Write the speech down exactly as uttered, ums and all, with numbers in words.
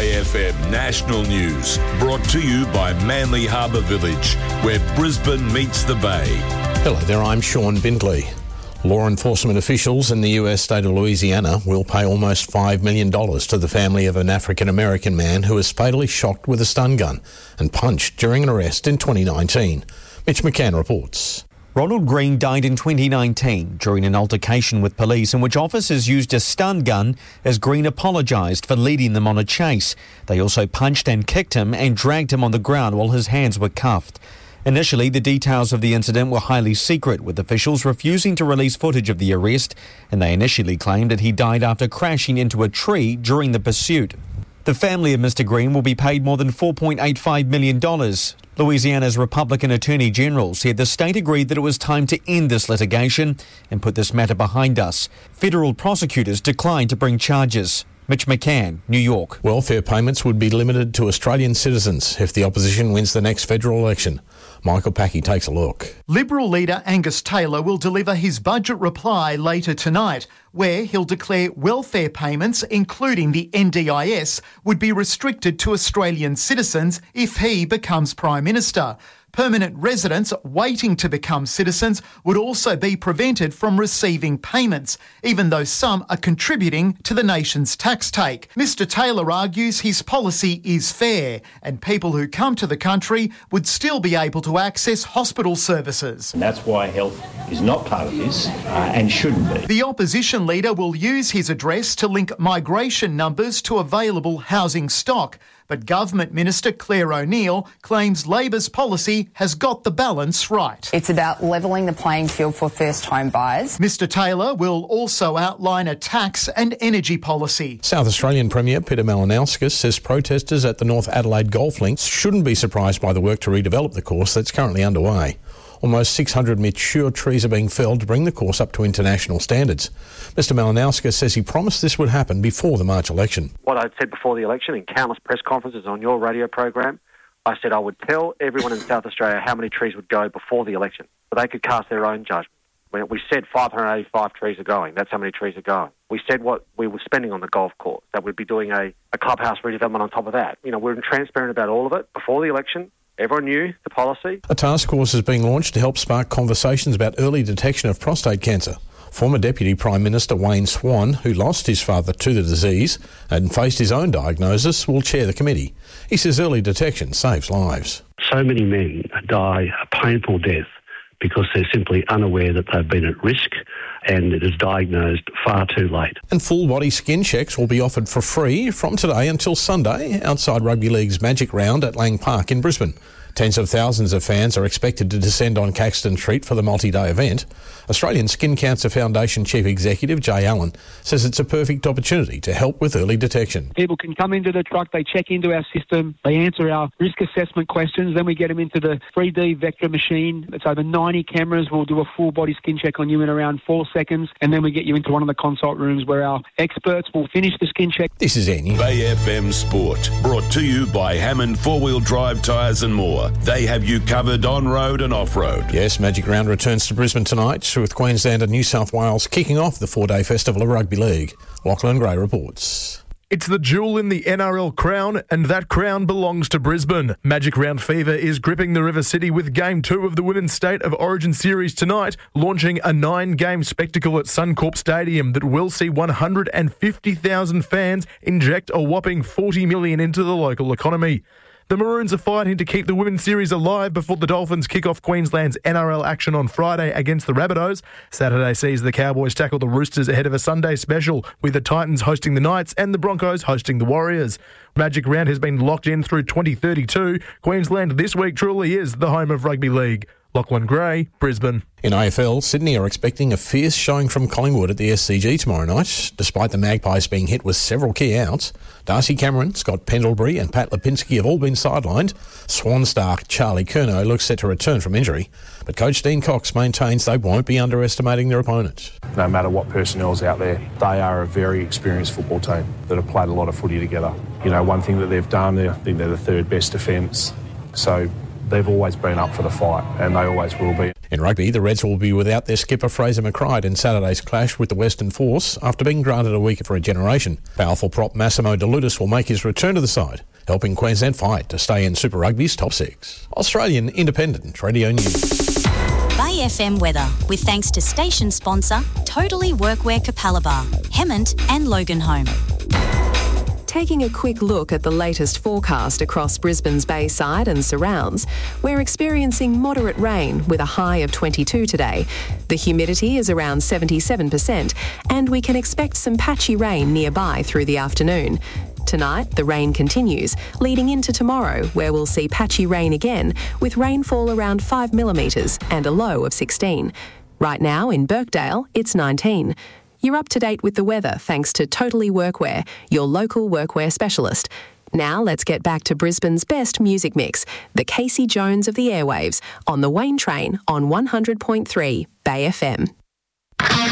Bay F M National News, brought to you by Manly Harbour Village, where Brisbane meets the Bay. Hello there, I'm Sean Bindley. Law enforcement officials in the U S state of Louisiana will pay almost five million dollars to the family of an African-American man who was fatally shocked with a stun gun and punched during an arrest in twenty nineteen. Mitch McCann reports. Ronald Green died in twenty nineteen during an altercation with police in which officers used a stun gun as Green apologised for leading them on a chase. They also punched and kicked him and dragged him on the ground while his hands were cuffed. Initially, the details of the incident were highly secret, with officials refusing to release footage of the arrest, and they initially claimed that he died after crashing into a tree during the pursuit. The family of Mister Green will be paid more than four point eight five million dollars. Louisiana's Republican Attorney General said the state agreed that it was time to end this litigation and put this matter behind us. Federal prosecutors declined to bring charges. Mitch McCann, New York. Welfare payments would be limited to Australian citizens if the opposition wins the next federal election. Michael Packey takes a look. Liberal leader Angus Taylor will deliver his budget reply later tonight, where he'll declare welfare payments, including the N D I S, would be restricted to Australian citizens if he becomes Prime Minister. Permanent residents waiting to become citizens would also be prevented from receiving payments, even though some are contributing to the nation's tax take. Mister Taylor argues his policy is fair and people who come to the country would still be able to access hospital services. And that's why health is not part of this uh, and shouldn't be. The opposition leader will use his address to link migration numbers to available housing stock. But Government Minister Claire O'Neill claims Labor's policy has got the balance right. It's about levelling the playing field for first home buyers. Mister Taylor will also outline a tax and energy policy. South Australian Premier Peter Malinauskas says protesters at the North Adelaide Golf Links shouldn't be surprised by the work to redevelop the course that's currently underway. Almost six hundred mature trees are being felled to bring the course up to international standards. Mister Malinauskas says he promised this would happen before the March election. What I'd said before the election in countless press conferences on your radio program, I said I would tell everyone in South Australia how many trees would go before the election, so they could cast their own judgment. When we said five hundred eighty-five trees are going, that's how many trees are going. We said what we were spending on the golf course, that we'd be doing a, a clubhouse redevelopment on top of that. You know, we were transparent about all of it before the election. Everyone knew the policy. A task force is being launched to help spark conversations about early detection of prostate cancer. Former Deputy Prime Minister Wayne Swan, who lost his father to the disease and faced his own diagnosis, will chair the committee. He says early detection saves lives. So many men die a painful death because they're simply unaware that they've been at risk and it is diagnosed far too late. And full-body skin checks will be offered for free from today until Sunday outside Rugby League's Magic Round at Lang Park in Brisbane. Tens of thousands of fans are expected to descend on Caxton Street for the multi-day event. Australian Skin Cancer Foundation Chief Executive Jay Allen says it's a perfect opportunity to help with early detection. People can come into the truck, they check into our system, they answer our risk assessment questions, then we get them into the three D vector machine. It's over ninety cameras. We'll do a full body skin check on you in around four seconds, and then we get you into one of the consult rooms where our experts will finish the skin check. This is Annie. Bay F M Sport, brought to you by Hammond four-wheel drive tyres and more. They have you covered on-road and off-road. Yes, Magic Round returns to Brisbane tonight, with Queensland and New South Wales kicking off the four-day festival of Rugby League. Lachlan Gray reports. It's the jewel in the N R L crown, and that crown belongs to Brisbane. Magic Round fever is gripping the River City with Game two of the Women's State of Origin Series tonight, launching a nine-game spectacle at Suncorp Stadium that will see one hundred fifty thousand fans inject a whopping forty million dollars into the local economy. The Maroons are fighting to keep the Women's Series alive before the Dolphins kick off Queensland's N R L action on Friday against the Rabbitohs. Saturday sees the Cowboys tackle the Roosters ahead of a Sunday special, with the Titans hosting the Knights and the Broncos hosting the Warriors. Magic Round has been locked in through twenty thirty-two. Queensland this week truly is the home of rugby league. Lachlan Gray, Brisbane. In A F L, Sydney are expecting a fierce showing from Collingwood at the S C G tomorrow night, despite the Magpies being hit with several key outs. Darcy Cameron, Scott Pendlebury and Pat Lipinski have all been sidelined. Swan star Charlie Curnow looks set to return from injury. But coach Dean Cox maintains they won't be underestimating their opponent. No matter what personnel's out there, they are a very experienced football team that have played a lot of footy together. You know, one thing that they've done, I think they're the third best defence. So they've always been up for the fight, and they always will be. In rugby, the Reds will be without their skipper Fraser McCryde in Saturday's clash with the Western Force after being granted a week of regeneration. Powerful prop Massimo De Lutis will make his return to the side, helping Queensland fight to stay in Super Rugby's top six. Australian Independent Radio News. Bay F M weather, with thanks to station sponsor Totally Workwear Capalaba, Hemmant and Loganholme. Taking a quick look at the latest forecast across Brisbane's Bayside and surrounds, we're experiencing moderate rain with a high of twenty-two today. The humidity is around seventy-seven percent and we can expect some patchy rain nearby through the afternoon. Tonight, the rain continues, leading into tomorrow, where we'll see patchy rain again, with rainfall around five millimetres and a low of sixteen. Right now, in Birkdale, it's nineteen. You're up to date with the weather thanks to Totally Workwear, your local workwear specialist. Now let's get back to Brisbane's best music mix, the Casey Jones of the airwaves, on the Wayne Train on one hundred point three Bay F M.